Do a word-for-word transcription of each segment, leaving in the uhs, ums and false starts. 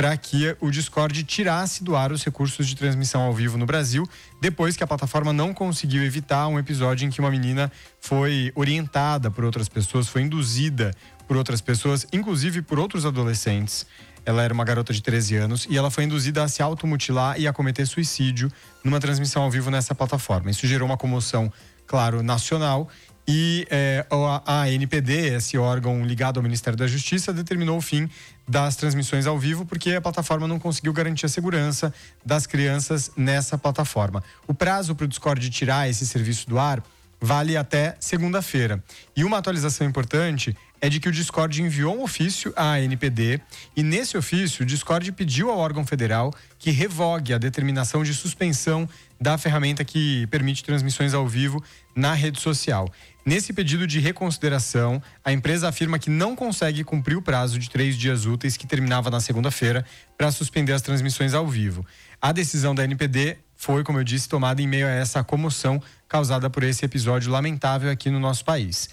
para que o Discord tirasse do ar os recursos de transmissão ao vivo no Brasil, depois que a plataforma não conseguiu evitar um episódio em que uma menina foi orientada por outras pessoas, foi induzida por outras pessoas, inclusive por outros adolescentes. Ela era uma garota de treze anos e ela foi induzida a se automutilar e a cometer suicídio numa transmissão ao vivo nessa plataforma. Isso gerou uma comoção, claro, nacional. E é, a, a N P D, esse órgão ligado ao Ministério da Justiça, determinou o fim das transmissões ao vivo porque a plataforma não conseguiu garantir a segurança das crianças nessa plataforma. O prazo para o Discord tirar esse serviço do ar vale até segunda-feira. E uma atualização importante é de que o Discord enviou um ofício à A N P D e nesse ofício o Discord pediu ao órgão federal que revogue a determinação de suspensão da ferramenta que permite transmissões ao vivo na rede social. Nesse pedido de reconsideração, a empresa afirma que não consegue cumprir o prazo de três dias úteis que terminava na segunda-feira para suspender as transmissões ao vivo. A decisão da A N P D foi, como eu disse, tomada em meio a essa comoção causada por esse episódio lamentável aqui no nosso país.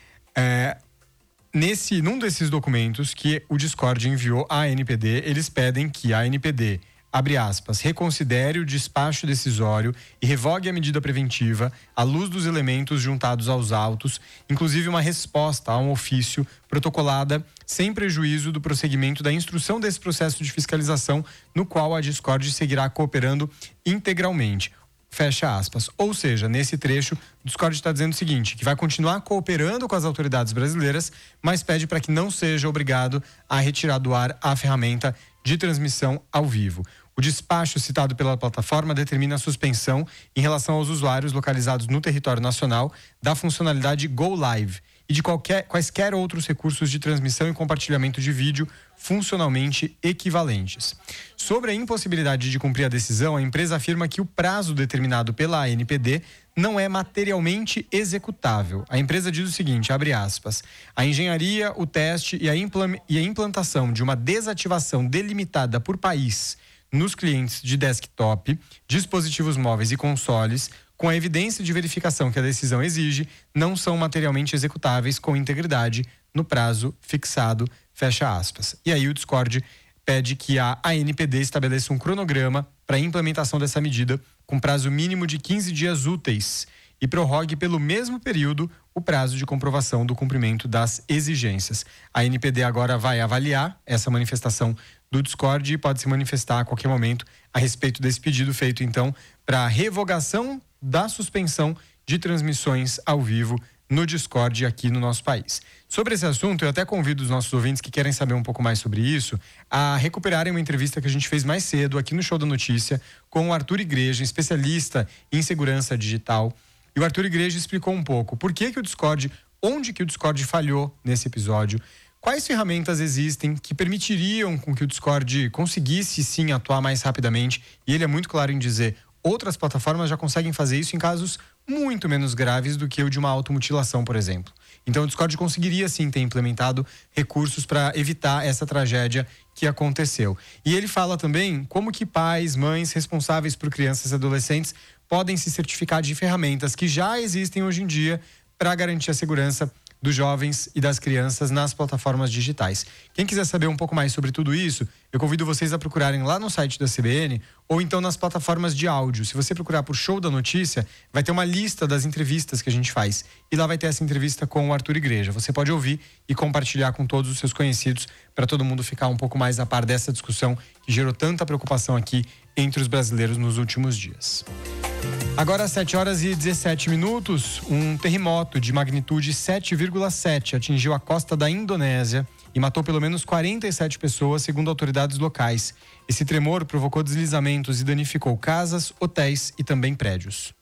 É, nesse, num desses documentos que o Discord enviou à A N P D, eles pedem que a A N P D, abre aspas, reconsidere o despacho decisório e revogue a medida preventiva à luz dos elementos juntados aos autos, inclusive uma resposta a um ofício protocolada sem prejuízo do prosseguimento da instrução desse processo de fiscalização, no qual a Discord seguirá cooperando integralmente. Fecha aspas. Ou seja, nesse trecho, o Discord está dizendo o seguinte, que vai continuar cooperando com as autoridades brasileiras, mas pede para que não seja obrigado a retirar do ar a ferramenta de transmissão ao vivo. O despacho citado pela plataforma determina a suspensão em relação aos usuários localizados no território nacional da funcionalidade Go Live e de qualquer, quaisquer outros recursos de transmissão e compartilhamento de vídeo funcionalmente equivalentes. Sobre a impossibilidade de cumprir a decisão, a empresa afirma que o prazo determinado pela A N P D não é materialmente executável. A empresa diz o seguinte, abre aspas, a engenharia, o teste e a, impl- e a implantação de uma desativação delimitada por país nos clientes de desktop, dispositivos móveis e consoles, com a evidência de verificação que a decisão exige, não são materialmente executáveis com integridade no prazo fixado, fecha aspas. E aí o Discord pede que a A N P D estabeleça um cronograma para a implementação dessa medida com prazo mínimo de quinze dias úteis e prorrogue pelo mesmo período o prazo de comprovação do cumprimento das exigências. A A N P D agora vai avaliar essa manifestação do Discord e pode se manifestar a qualquer momento a respeito desse pedido feito, então, para revogação da suspensão de transmissões ao vivo no Discord aqui no nosso país. Sobre esse assunto, eu até convido os nossos ouvintes que querem saber um pouco mais sobre isso a recuperarem uma entrevista que a gente fez mais cedo aqui no Show da Notícia com o Arthur Igreja, especialista em segurança digital. E o Arthur Igreja explicou um pouco por que que o Discord, onde que o Discord falhou nesse episódio, quais ferramentas existem que permitiriam com que o Discord conseguisse sim atuar mais rapidamente, e ele é muito claro em dizer, outras plataformas já conseguem fazer isso em casos muito menos graves do que o de uma automutilação, por exemplo. Então o Discord conseguiria sim ter implementado recursos para evitar essa tragédia que aconteceu. E ele fala também como que pais, mães responsáveis por crianças e adolescentes podem se certificar de ferramentas que já existem hoje em dia para garantir a segurança dos jovens e das crianças nas plataformas digitais. Quem quiser saber um pouco mais sobre tudo isso, eu convido vocês a procurarem lá no site da C B N ou então nas plataformas de áudio. Se você procurar por Show da Notícia, vai ter uma lista das entrevistas que a gente faz. E lá vai ter essa entrevista com o Arthur Igreja. Você pode ouvir e compartilhar com todos os seus conhecidos para todo mundo ficar um pouco mais a par dessa discussão que gerou tanta preocupação aqui entre os brasileiros nos últimos dias. Agora às sete horas e dezessete minutos, um terremoto de magnitude sete vírgula sete atingiu a costa da Indonésia e matou pelo menos quarenta e sete pessoas, segundo autoridades locais. Esse tremor provocou deslizamentos e danificou casas, hotéis e também prédios.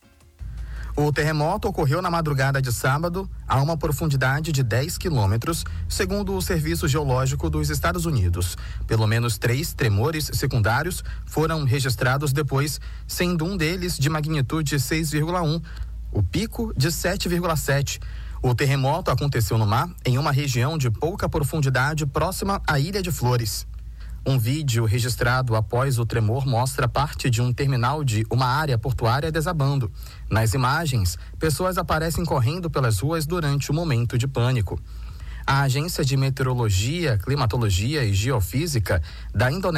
O terremoto ocorreu na madrugada de sábado, a uma profundidade de dez quilômetros, segundo o Serviço Geológico dos Estados Unidos. Pelo menos três tremores secundários foram registrados depois, sendo um deles de magnitude seis vírgula um, o pico de sete vírgula sete. O terremoto aconteceu no mar, em uma região de pouca profundidade próxima à Ilha de Flores. Um vídeo registrado após o tremor mostra parte de um terminal de uma área portuária desabando. Nas imagens, pessoas aparecem correndo pelas ruas durante o momento de pânico. A Agência de Meteorologia, Climatologia e Geofísica da Indonésia